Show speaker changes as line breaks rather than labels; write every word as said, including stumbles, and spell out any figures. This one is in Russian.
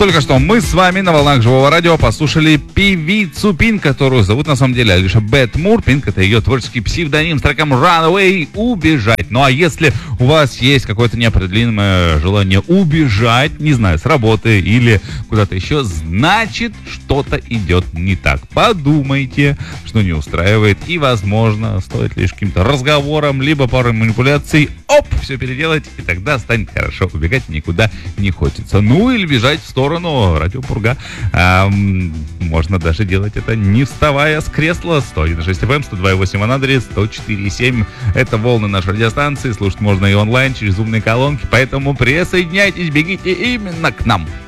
только что мы с вами на волнах живого радио послушали певицу Пинк, которую зовут на самом деле Алиша Бет Мур. Пинк — это ее творческий псевдоним с треком Runaway, убежать. Ну а если у вас есть какое-то неопределимое желание убежать, не знаю, с работы или куда-то еще, значит, что-то идет не так. Подумайте, что не устраивает, и, возможно, стоит лишь каким-то разговором, либо парой манипуляций, оп, все переделать, и тогда станет хорошо. Убегать никуда не хочется. Ну или бежать в сторону Радио Пурга. А, можно даже делать это не вставая с кресла. сто один и шесть эф эм, сто два и восемь в Анадыре, сто четыре и семь. Это волны нашей радиостанции. Слушать можно и онлайн через умные колонки. Поэтому присоединяйтесь, бегите именно к нам.